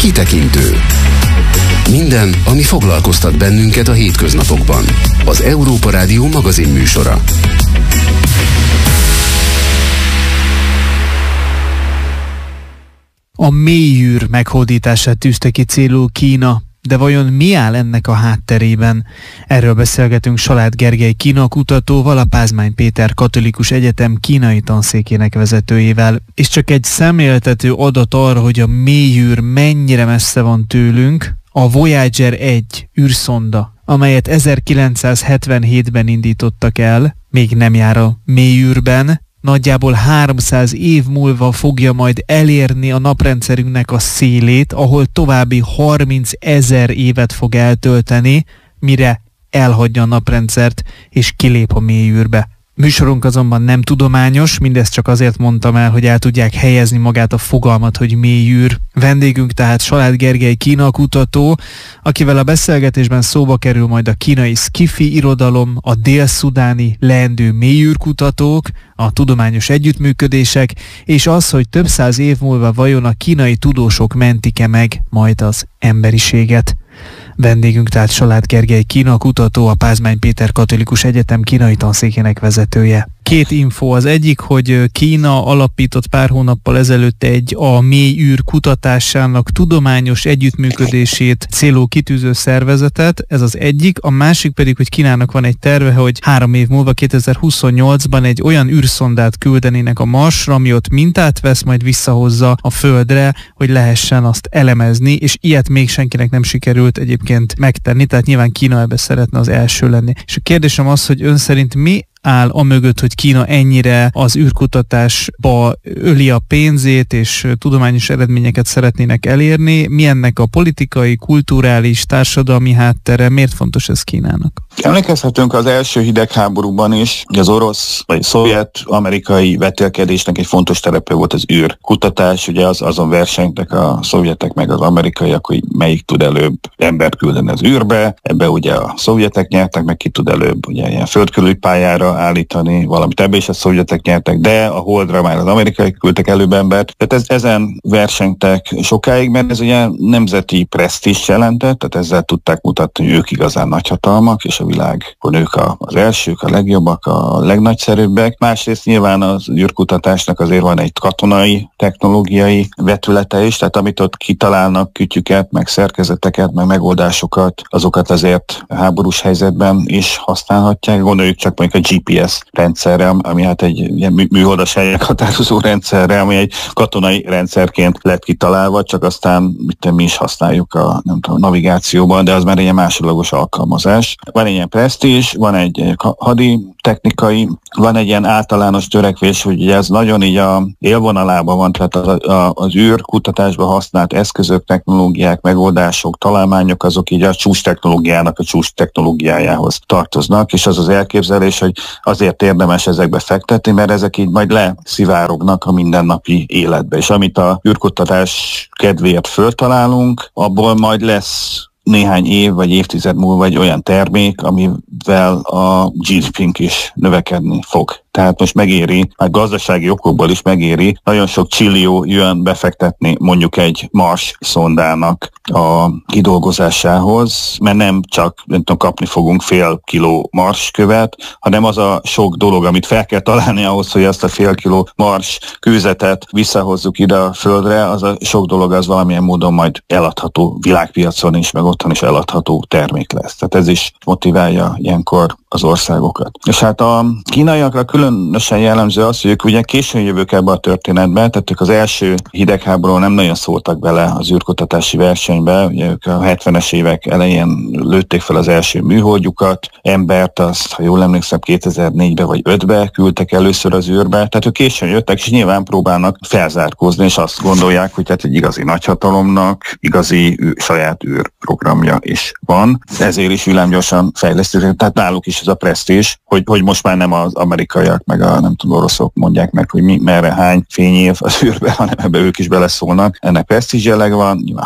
Kitekintő. Minden, ami foglalkoztat bennünket a hétköznapokban. Az Európa Rádió magazin műsora. A mélyűr meghódítását tűzte ki célul Kína, de vajon mi áll ennek a hátterében? Erről beszélgetünk Salád Gergely Kína kutatóval, a Pázmány Péter Katolikus Egyetem kínai tanszékének vezetőjével. És csak egy szemléltető adat arra, hogy a mélyűr mennyire messze van tőlünk, a Voyager 1 űrszonda, amelyet 1977-ben indítottak el, még nem jár a mélyűrben, nagyjából 300 év múlva fogja majd elérni a naprendszerünknek a szélét, ahol további 30 000 évet fog eltölteni, mire elhagyja a naprendszert és kilép a mélyűrbe. Műsorunk azonban nem tudományos, mindezt csak azért mondtam el, hogy el tudják helyezni magát a fogalmat, hogy mélyűr. Vendégünk tehát Salád Gergely Kína kutató, akivel a beszélgetésben szóba kerül majd a kínai szkifi irodalom, a dél-szudáni leendő mélyűrkutatók, a tudományos együttműködések, és az, hogy több száz év múlva vajon a kínai tudósok mentik-e meg majd az emberiséget. Vendégünk tehát Salád Gergely Kína kutató, a Pázmány Péter Katolikus Egyetem kínai tanszékének vezetője. Két info. Az egyik, hogy Kína alapított pár hónappal ezelőtt a mélyűr kutatásának tudományos együttműködését célul kitűző szervezetet, ez az egyik. A másik pedig, hogy Kínának van egy terve, hogy 3 év múlva, 2028-ban egy olyan űrszondát küldenének a Marsra, ami ott mintát vesz, majd visszahozza a Földre, hogy lehessen azt elemezni, és ilyet még senkinek nem sikerült egyébként megtenni, tehát nyilván Kína ebbe szeretne az első lenni. És a kérdésem az, hogy ön szerint mi áll amögött, hogy Kína ennyire az űrkutatásba öli a pénzét, és tudományos eredményeket szeretnének elérni. Mi ennek a politikai, kulturális, társadalmi háttere? Miért fontos ez Kínának? Emlékezhetünk az első hidegháborúban is, hogy az orosz vagy szovjet-amerikai vetélkedésnek egy fontos terepe volt az űrkutatás, ugye azon versenytek a szovjetek meg az amerikaiak, hogy melyik tud előbb embert küldeni az űrbe, ebbe ugye a szovjetek nyertek, meg ki tud előbb ugye ilyen földkörüli pályára állítani valamit, ebbe is a szovjetek nyertek, de a Holdra már az amerikai küldtek előbb embert. Tehát ezen versenytek sokáig, mert ez ugye nemzeti presztízs jelentett, tehát ezzel tudták mutatni, hogy ők igazán nagyhatalmak, és a világon ők az elsők, a legjobbak, a legnagyszerűbbek. Másrészt nyilván az űrkutatásnak azért van egy katonai, technológiai vetülete is, tehát amit ott kitalálnak, kütyüket, meg szerkezeteket, meg megoldásokat, azokat azért háborús helyzetben is használhatják. Gondoljuk csak mondjuk a GPS rendszerre, ami hát egy ilyen műholdas helyek határozó rendszerre, ami egy katonai rendszerként lett kitalálva, csak aztán mi is használjuk a navigációban, de az már egy másodlagos alkalmazás. Van egy ilyen presztízs, van egy hadi technikai, van egy ilyen általános törekvés, hogy ez nagyon így a élvonalában van, tehát az űrkutatásban használt eszközök, technológiák, megoldások, találmányok, azok így a csúcs technológiának a csúcs technológiájához tartoznak, és az az elképzelés, hogy azért érdemes ezekbe fektetni, mert ezek így majd leszivárognak a mindennapi életbe, és amit a űrkutatás kedvéért föltalálunk, abból majd lesz néhány év vagy évtized múlva egy olyan termék, amivel a GDP-nk is növekedni fog. Tehát most megéri, hát gazdasági okokból is megéri, nagyon sok csillió jön befektetni mondjuk egy Mars szondának a kidolgozásához, mert nem csak kapni fogunk fél kiló Mars követ, hanem az a sok dolog, amit fel kell találni ahhoz, hogy azt a fél kiló Mars kőzetet visszahozzuk ide a Földre, az a sok dolog az valamilyen módon majd eladható világpiacon is, meg otthon is eladható termék lesz. Tehát ez is motiválja ilyenkor az országokat. És hát a kínaiakra különösen jellemző az, hogy ők ugye későn jövők ebbe a történetbe, tehát ők az első hidegháborúban nem nagyon szóltak bele az űrkutatási versenybe, ugye ők a 70-es évek elején lőtték fel az első műholdjukat, embert azt, ha jól emlékszem, 2004-be vagy 5-be küldtek először az űrbe, tehát ők későn jöttek, és nyilván próbálnak felzárkózni, és azt gondolják, hogy tehát egy igazi nagyhatalomnak igazi saját űrprogramja is van. Ezért is villámgyorsan fejlesztődik, tehát náluk is ez a presztízs, hogy most már nem az amerikaiak, meg a nem tudom, oroszok mondják meg, hogy merre hány fényév az űrbe, hanem ebbe ők is beleszólnak. Ennek presztízs jelleg van, nyilván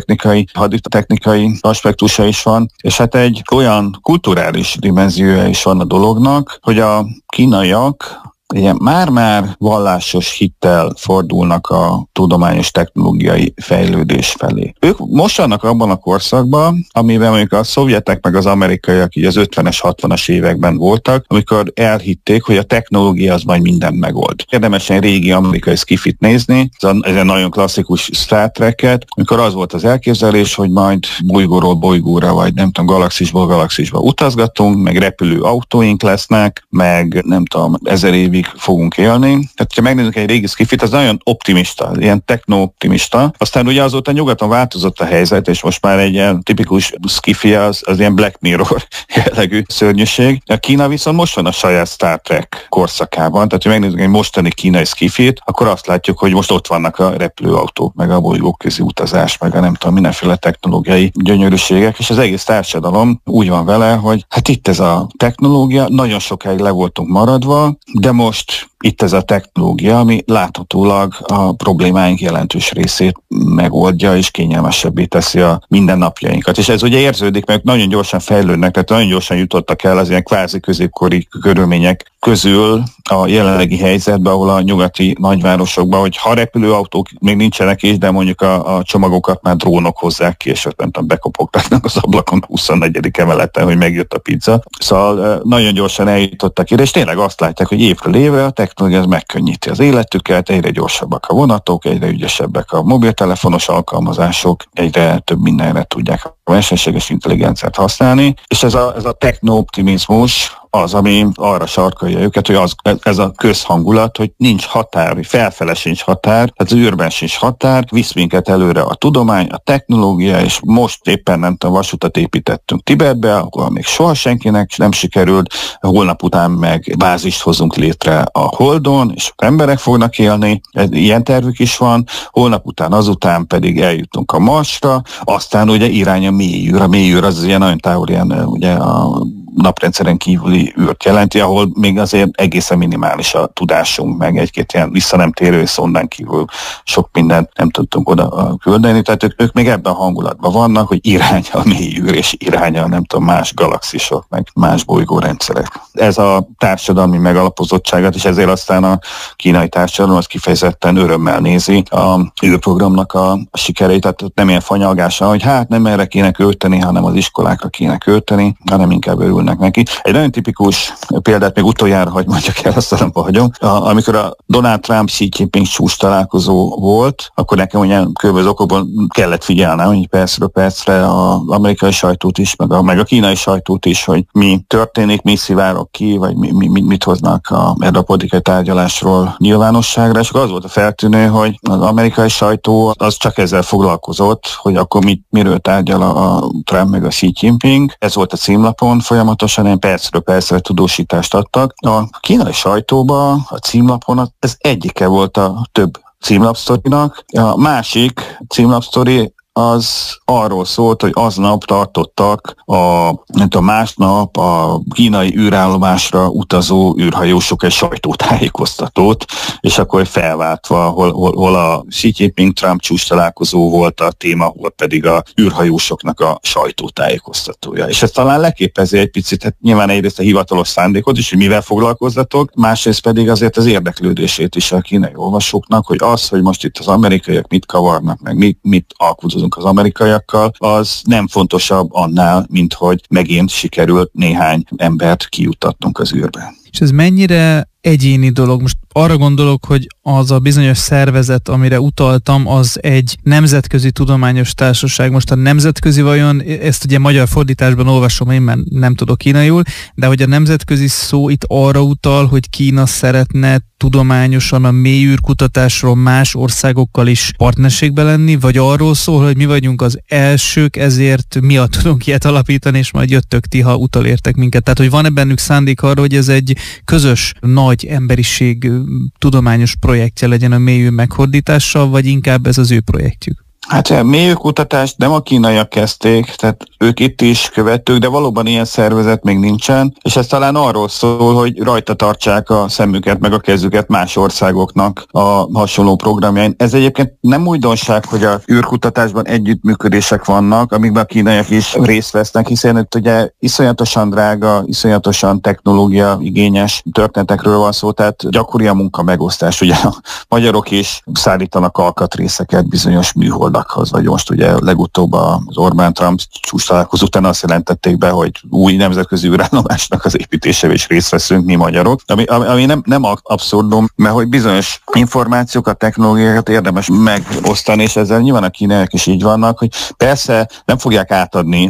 haditechnikai aspektusa is van, és hát egy olyan kulturális dimenziója is van a dolognak, hogy a kínaiak ilyen már-már vallásos hittel fordulnak a tudományos technológiai fejlődés felé. Ők most vannak abban a korszakban, amiben mondjuk a szovjetek meg az amerikaiak így az 50-es, 60-as években voltak, amikor elhitték, hogy a technológia az majd mindent megold. Érdemes egy régi amerikai skifit nézni, ez egy nagyon klasszikus Star Trek-et, amikor az volt az elképzelés, hogy majd bolygóról bolygóra, vagy nem tudom, galaxisból galaxisba utazgatunk, meg repülő autóink lesznek, meg nem tudom, 1000 évig fogunk élni. Tehát, ha megnézzük egy régi skifit, az nagyon optimista, ilyen techno-optimista. Aztán ugye azóta nyugaton változott a helyzet, és most már egy ilyen tipikus skifi az ilyen Black Mirror jellegű szörnyűség. A Kína viszont most van a saját Star Trek korszakában, tehát ha megnézzük egy mostani kínai skifit, akkor azt látjuk, hogy most ott vannak a repülőautók, meg a bolygóközi utazás, meg a nem tudom, mindenféle technológiai gyönyörűségek, és az egész társadalom úgy van vele, hogy hát itt ez a technológia, nagyon sokáig le voltunk maradva, de most itt ez a technológia, ami láthatólag a problémáink jelentős részét megoldja és kényelmesebbé teszi a mindennapjainkat. És ez ugye érződik, mert nagyon gyorsan fejlődnek, tehát nagyon gyorsan jutottak el az ilyen kvázi középkori körülmények közül a jelenlegi helyzetben, ahol a nyugati nagyvárosokban, hogy ha repülőautók még nincsenek is, de mondjuk a csomagokat már drónok hozzák ki, és nem tudom, bekopogtatnak az ablakon a 24. emeleten, hogy megjött a pizza. Szóval nagyon gyorsan eljutottak ide, és tényleg azt látják, hogy évről évre a technológia ez megkönnyíti az életüket, egyre gyorsabbak a vonatok, egyre ügyesebbek a mobiltelefonos alkalmazások, egyre több mindenre tudják a mesterséges intelligenciát használni, és ez a techno-optimizmus az, ami arra sarkalja őket, hogy ez a közhangulat, hogy nincs határ, hogy felfele sincs határ, tehát az űrben sincs határ, visz minket előre a tudomány, a technológia, és most éppen nem tudom, vasutat építettünk Tibetbe, ahol még soha senkinek nem sikerült, holnap után meg bázist hozunk létre a Holdon, és emberek fognak élni, ilyen tervük is van, holnap után azután pedig eljutunk a Marsra, aztán ugye irány a mélyűr. A mélyűr az ilyen nagyon távol, ilyen ugye a naprendszeren kívüli űrt jelenti, ahol még azért egészen minimális a tudásunk, meg egy-két ilyen visszanemtérő szondán kívül sok mindent nem tudtunk oda küldeni, tehát ők még ebben a hangulatban vannak, hogy irány a mélyűr, és irány a nem tudom, más galaxisok, meg más bolygórendszerek. Ez a társadalmi megalapozottságot, és ezért aztán a kínai társadalom az kifejezetten örömmel nézi a űrprogramnak a sikereit, tehát nem ilyen fanyalgása, hogy hát nem erre kéne költeni, hanem az iskolákra kéne költeni, hanem inkább örülnek neki. Egy nagyon tipikus példát még utoljára, hogy mondjak el, azt abba hagyom. Amikor a Donald Trump Xi Jinping csúcs találkozó volt, akkor nekem ugye különböző okokból kellett figyelnem, hogy percről percre az amerikai sajtót is, meg a kínai sajtót is, hogy mi történik, mi szivárog ki, vagy mit hoznak erre a politikai tárgyalásról nyilvánosságra, és az volt a feltűnő, hogy az amerikai sajtó az csak ezzel foglalkozott, hogy akkor miről tárgyal a Trump meg a Xi Jinping. Ez volt a címlapon folyamatosan, ilyen percről percre tudósítást adtak. A kínai sajtóban, a címlapon ez egyike volt a több címlapsztorinak. A másik címlapsztori az arról szólt, hogy aznap tartottak másnap a kínai űrállomásra utazó űrhajósok egy sajtótájékoztatót, és akkor felváltva, hol a Xi Jinping Trump csúcs találkozó volt a téma, hol pedig a űrhajósoknak a sajtótájékoztatója. És ez talán leképezi egy picit, hát nyilván egyrészt a hivatalos szándékot is, hogy mivel foglalkozzatok, másrészt pedig azért az érdeklődését is a kínai olvasóknak, hogy az, hogy most itt az amerikaiak mit kavarnak, meg mit alkudozunk az amerikaiakkal, az nem fontosabb annál, mint hogy megint sikerült néhány embert kijuttatnunk az űrbe. És ez mennyire egyéni dolog? Most arra gondolok, hogy az a bizonyos szervezet, amire utaltam, az egy nemzetközi tudományos társaság. Most a nemzetközi vajon, ezt ugye magyar fordításban olvasom én, mert nem tudok kínaiul, de hogy a nemzetközi szó itt arra utal, hogy Kína szeretne tudományosan a mélyűrkutatásról más országokkal is partnerségbe lenni, vagy arról szól, hogy mi vagyunk az elsők, ezért miatt tudunk ilyet alapítani, és majd jöttök ti, ha utolértek minket. Tehát, hogy van-e bennük szándék arra, hogy ez egy közös, nagy emberiség tudományos projektje legyen a mélyűr meghordítással, vagy inkább ez az ő projektjük? Hát mélyőkutatást nem a kínaiak kezdték, tehát ők itt is követők, de valóban ilyen szervezet még nincsen, és ez talán arról szól, hogy rajta tartsák a szemüket, meg a kezüket más országoknak a hasonló programjain. Ez egyébként nem újdonság, hogy a űrkutatásban együttműködések vannak, amikben a kínaiak is részt vesznek, hiszen itt ugye iszonyatosan drága, iszonyatosan technológia igényes történetekről van szó, tehát gyakori a munka megosztás. Ugye a magyarok is szállítanak alkatrészeket bizonyos műholdakhoz, vagy most ugye legutóbb az Orbán-Trump csúcs találkozó után azt jelentették be, hogy új nemzetközi űrállomásnak az építésével is részt veszünk mi magyarok, ami nem abszurdum, mert hogy bizonyos információkat, technológiákat érdemes megosztani, és ezzel nyilván a kínaiak is így vannak, hogy persze nem fogják átadni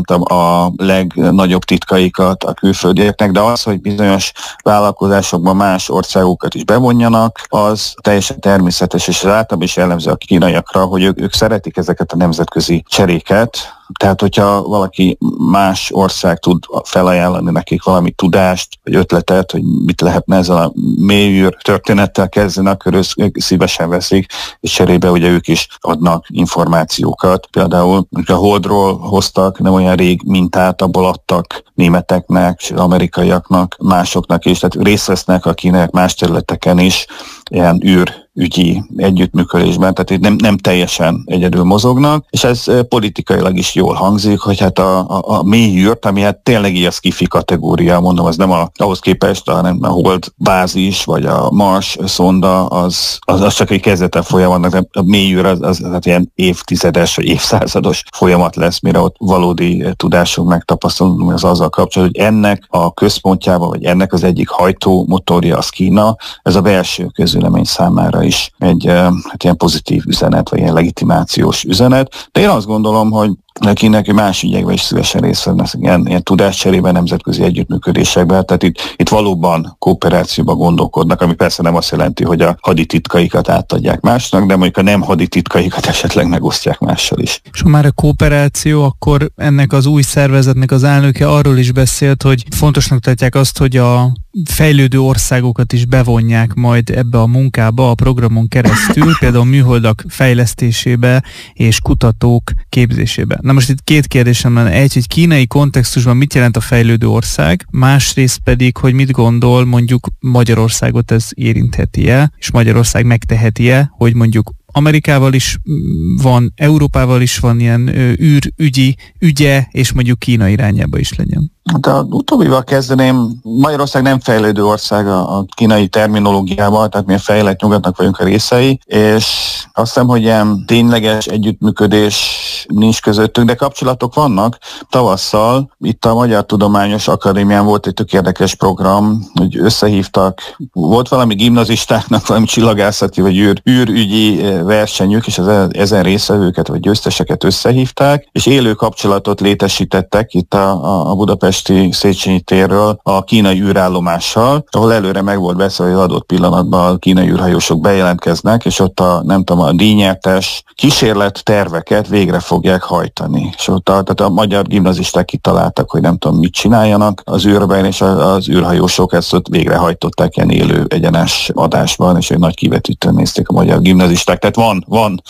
a legnagyobb titkaikat a külföldieknek, de az, hogy bizonyos vállalkozásokban más országokat is bevonjanak, az teljesen természetes, és általában is jellemző a kínaiakra, hogy ők szeretik ezeket a nemzetközi cseréket. Tehát, hogyha valaki más ország tud felajánlani nekik valami tudást, vagy ötletet, hogy mit lehetne ezzel a mélyűr történettel kezdeni, akkor ők szívesen veszik, és cserébe ugye ők is adnak információkat. Például a Holdról hoztak nem olyan rég mintát, abból adtak németeknek, amerikaiaknak, másoknak is, tehát részt vesznek a kínaiak más területeken is ilyen űrügyi együttműködésben, tehát itt nem teljesen egyedül mozognak, és ez politikailag is jól hangzik, hogy hát a mély űrt, ami hát tényleg ilyen sci-fi kategória, mondom, az nem ahhoz képest, hanem a Hold bázis, vagy a Mars szonda, az csak egy kezdete folyamatnak, de a mély űr az hát ilyen évtizedes, vagy évszázados folyamat lesz, mire ott valódi tudásunk megtapasztalunk, az azzal kapcsolatban, hogy ennek a központjában, vagy ennek az egyik hajtómotorja az Kína, ez a belső közvélemény számára is egy ilyen pozitív üzenet, vagy ilyen legitimációs üzenet. De én azt gondolom, hogy neki más ügyekben is szívesen részt vennek ilyen tudáscserében, nemzetközi együttműködésekben, tehát itt valóban kooperációban gondolkodnak, ami persze nem azt jelenti, hogy a hadititkaikat átadják másnak, de mondjuk a nem hadititkaikat esetleg megosztják mással is. És ha már a kooperáció, akkor ennek az új szervezetnek az elnöke arról is beszélt, hogy fontosnak tartják azt, hogy a fejlődő országokat is bevonják majd ebbe a munkába a programon keresztül, például műholdak fejlesztésébe és kutatók képzésébe. Na most itt két kérdésem lenne. Egy, hogy kínai kontextusban mit jelent a fejlődő ország, másrészt pedig, hogy mit gondol, mondjuk Magyarországot ez érintheti-e, és Magyarország megteheti-e, hogy mondjuk Amerikával is van, Európával is van ilyen űrügyi ügye, és mondjuk Kína irányába is legyen. De az utóbbival kezdeném, Magyarország nem fejlődő ország a kínai terminológiával, tehát mi a fejlett nyugatnak vagyunk a részei, és azt hiszem, hogy ilyen tényleges együttműködés nincs közöttünk, de kapcsolatok vannak. Tavasszal itt a Magyar Tudományos Akadémián volt egy tök érdekes program, hogy összehívtak, volt valami gimnazistáknak valami csillagászati vagy űrügyi versenyük, és ezen résztvevőket vagy győzteseket összehívták, és élő kapcsolatot létesítettek itt a Budapesti Széchenyi térről a kínai űrállomással, ahol előre meg volt beszélve, hogy adott pillanatban a kínai űrhajósok bejelentkeznek, és ott a díjnyertes kísérlet terveket végre fogják hajtani. És ott tehát a magyar gimnazisták kitaláltak, hogy nem tudom mit csináljanak az űrben, és az űrhajósok ezt ott végrehajtották ilyen élő egyenes adásban, és egy nagy kivetítőn nézték a magyar gimnazisták. Tehát van.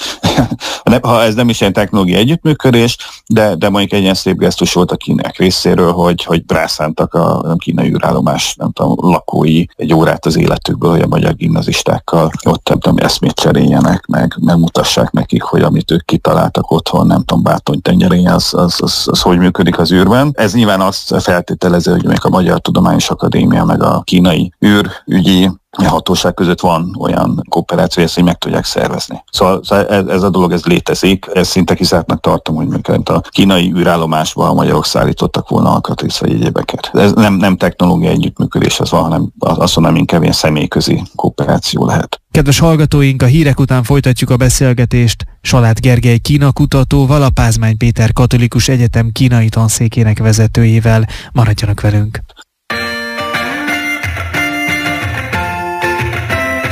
Ha ez nem is egy technológiai együttműködés, de mondjuk egy ilyen szép gesztus volt a kínaiak részéről, hogy rászántak a kínai űrállomás, nem tudom, lakói egy órát az életükből, hogy a magyar gimnazistákkal ott nem tudom, eszmét cseréljenek, megmutassák nekik, hogy amit ők kitaláltak otthon, nem tudom, Bátony tengerén, az hogy működik az űrben. Ez nyilván azt feltételező, hogy még a Magyar Tudományos Akadémia meg a kínai űrügyi hatóság között van olyan kooperáció, hogy meg tudják szervezni. Szóval ez a dolog, ez létezik. Ez szinte kizártnak tartom, hogy mert a kínai űrállomásban a magyarok szállítottak volna alkatrész vagy egyébeket. Ez nem technológiai együttműködés az van, hanem azt mondom, inkább ilyen személyközi kooperáció lehet. Kedves hallgatóink, a hírek után folytatjuk a beszélgetést Saláth Gergely Kína kutatóval, a Pázmány Péter Katolikus Egyetem kínai tanszékének vezetőjével. Maradjanak velünk!